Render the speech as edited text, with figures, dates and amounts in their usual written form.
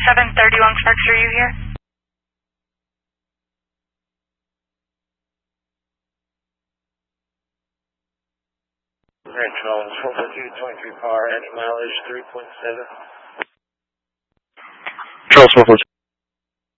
731 Sparks, are you here? Ranch Mountains, 442, 23 car, engine mileage 3.7. Charles 442.